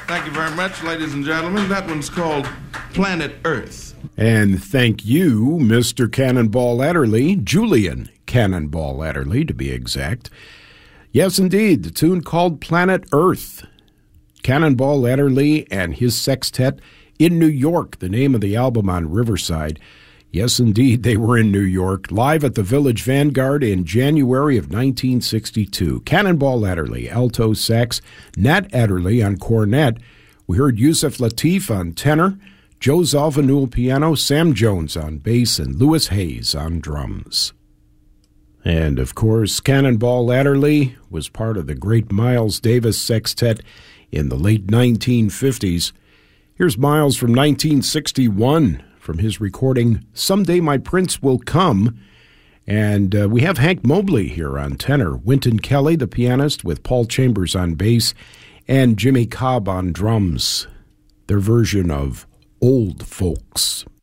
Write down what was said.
Thank you very much, ladies and gentlemen. That one's called Planet Earth. And thank you, Mr. Cannonball Adderley, Julian Cannonball Adderley, to be exact. Yes, indeed, the tune called Planet Earth. Cannonball Adderley and his sextet in New York, the name of the album on Riverside. Yes, indeed, they were in New York, live at the Village Vanguard in January of 1962. Cannonball Adderley, alto sax, Nat Adderley on cornet. We heard Yusef Lateef on tenor, Joe Zawinul piano, Sam Jones on bass, and Louis Hayes on drums. And, of course, Cannonball Adderley was part of the great Miles Davis sextet in the late 1950s. Here's Miles from 1961. From his recording, Someday My Prince Will Come. And we have Hank Mobley here on tenor, Wynton Kelly, the pianist, with Paul Chambers on bass, and Jimmy Cobb on drums. Their version of Old Folks.